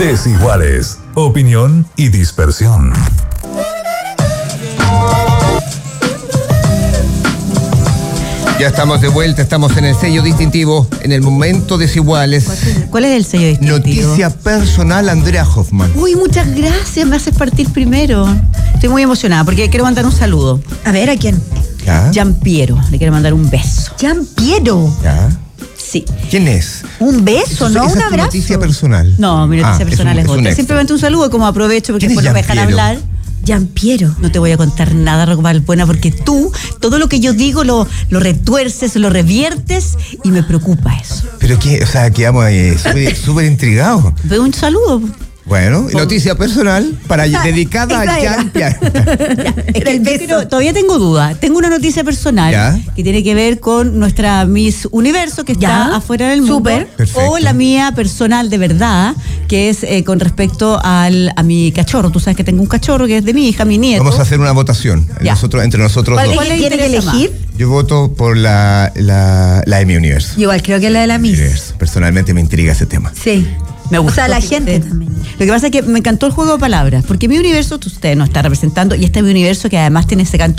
Desiguales, opinión y dispersión. Ya estamos de vuelta, estamos en el sello distintivo, en el momento Desiguales. ¿Cuál es el sello distintivo? Noticia personal, Andrea Hoffman. Uy, muchas gracias, me haces partir primero. Estoy muy emocionada porque quiero mandar un saludo. A ver, ¿a quién? ¿Ya? Giampiero, le quiero mandar un beso. Giampiero. ¿Ya? Sí. ¿Quién es? Un beso, ¿no? Esa Un es tu abrazo. noticia personal. No, mi noticia personal es un otra. extra. Simplemente un saludo, como aprovecho porque ¿Quién es después no me dejan Giampiero? hablar. Giampiero. No te voy a contar nada, Valbuena, porque tú, todo lo que yo digo lo retuerces, lo reviertes y me preocupa eso. Pero qué, o sea, quedamos súper intrigados. Veo un saludo. Bueno, noticia personal dedicada a Giampiero. Es que yo quiero- todavía tengo duda. Tengo una noticia personal ¿Ya? que tiene que ver con nuestra Miss Universo que está ¿Ya? afuera del mundo. Súper. Perfecto. O la mía personal de verdad, que es con respecto a mi cachorro. Tú sabes que tengo un cachorro que es de mi hija, mi nieto. Vamos a hacer una votación Ya. entre nosotros ¿Cuál dos. le ¿Tiene que interesa elegir? Yo voto por la de mi universo. Yo igual creo que la de la Miss. Universo. Personalmente me intriga ese tema. Sí. Me O gustó, sea, la fíjate. gente también. Lo que pasa es que me encantó el juego de palabras, porque mi universo, usted nos está representando, y este es mi universo que además tiene ese canto